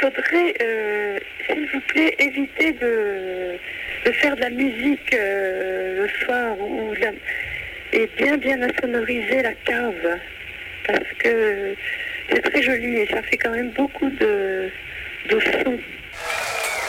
faudrait, s'il vous plaît, éviter de faire de la musique le soir et bien insonoriser la cave. Parce que c'est très joli et ça fait quand même beaucoup de son.